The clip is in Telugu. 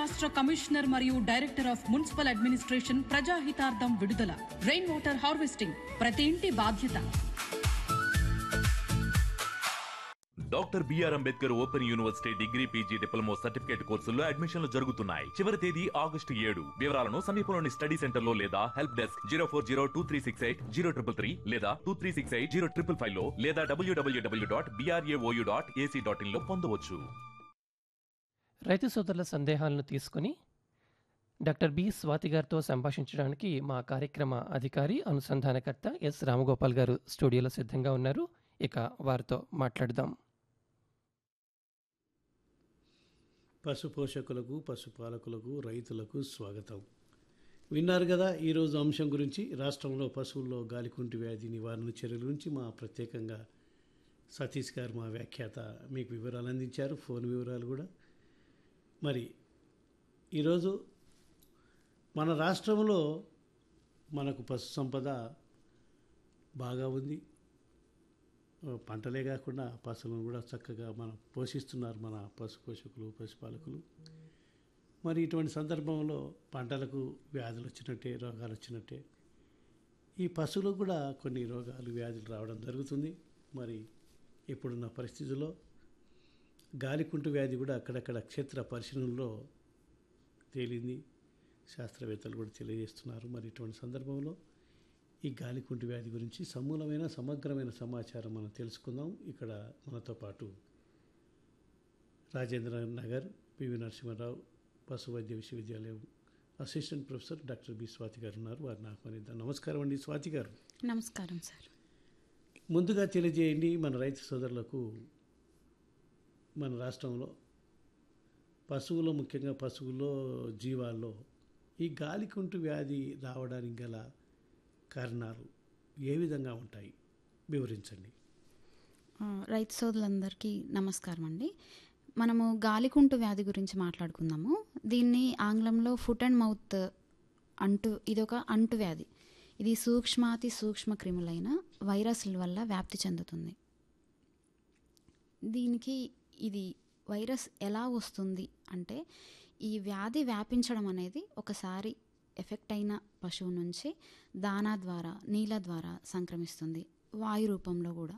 రాష్ట్ర కమిషనర్ మరియు డైరెక్టర్ ఆఫ్ మున్సిపల్ అడ్మినిస్ట్రేషన్ ప్రజాహితార్థం విడుదల. రెయిన్ వాటర్ హార్వెస్టింగ్ ప్రతి ఇంటి బాధ్యత. Doctor BR Ambedkar open university degree PG diploma certificate కోర్సుల్లో అడ్మిషన్లు జరుగుతున్నాయి. చివరి తేదీ August 7. వివరాలను సమీపంలోని స్టడీ సెంటర్ లో లేదా హెల్ప్ డెస్క్ 04023680333 లేదా 23680555 లో లేదా www.brao.ac.in లో పొందవచ్చు. రైతు సోదరుల సందేహాలను తీసుకుని డాక్టర్ బి స్వాతి గారితో సంభాషించడానికి మా కార్యక్రమ అధికారి అనుసంధానకర్త ఎస్ రామగోపాల్ గారు స్టూడియోలో సిద్ధంగా ఉన్నారు. ఇక వారితో మాట్లాడదాం. పశు పోషకులకు, పశుపాలకులకు, రైతులకు స్వాగతం. విన్నారు కదా ఈరోజు అంశం గురించి. రాష్ట్రంలో పశువుల్లో గాలికుంటి వ్యాధి నివారణ చర్యల గురించి మా ప్రత్యేకంగా సతీష్ గారు, మా వ్యాఖ్యాత, మీకు వివరాలు అందించారు. ఫోన్ వివరాలు కూడా. మరి ఈరోజు మన రాష్ట్రంలో మనకు పశు సంపద బాగా ఉంది. పంటలే కాకుండా పశువులను కూడా చక్కగా మనం పోషిస్తున్నారు మన పశు పోషకులు, పశుపాలకులు. మరి ఇటువంటి సందర్భంలో పంటలకు వ్యాధులు వచ్చినట్టే, రోగాలు వచ్చినట్టే ఈ పశువులకు కూడా కొన్ని రోగాలు, వ్యాధులు రావడం జరుగుతుంది. మరి ఇప్పుడున్న పరిస్థితుల్లో గాలికుంటు వ్యాధి కూడా అక్కడక్కడ క్షేత్ర పరిశీలనలో తేలింది. శాస్త్రవేత్తలు కూడా తెలియజేస్తున్నారు. మరి ఇటువంటి సందర్భంలో ఈ గాలికుంటు వ్యాధి గురించి సమూలమైన, సమగ్రమైన సమాచారం మనం తెలుసుకుందాం. ఇక్కడ మనతో పాటు రాజేంద్ర నగర్ పివి నరసింహారావు పశు వైద్య విశ్వవిద్యాలయం assistant professor doctor B Swathi గారు ఉన్నారు. వారిని ఆహ్వానిద్దాం. నమస్కారం అండి స్వాతి గారు. నమస్కారం సార్. ముందుగా తెలియజేయండి మన రైతు సోదరులకు, మన రాష్ట్రంలో పశువులో, ముఖ్యంగా పశువుల్లో, జీవాల్లో ఈ గాలికుంటు వ్యాధి రావడానికి గల కారణాలు ఏ విధంగా ఉంటాయి, వివరించండి. రైతు సోదరులందరికీ నమస్కారం అండి. మనము గాలికుంటు వ్యాధి గురించి మాట్లాడుకుందాము. దీన్ని ఆంగ్లంలో ఫుట్ అండ్ మౌత్ ఇదొక అంటు వ్యాధి. ఇది సూక్ష్మాతి సూక్ష్మ క్రిములైన వైరస్ల వల్ల వ్యాప్తి చెందుతుంది. దీనికి ఇది వైరస్ ఎలా వస్తుంది అంటే, ఈ వ్యాధి వ్యాపించడం అనేది ఒకసారి ఎఫెక్ట్ అయిన పశువు నుంచి దానా ద్వారా, నీళ్ళ ద్వారా సంక్రమిస్తుంది. వాయు రూపంలో కూడా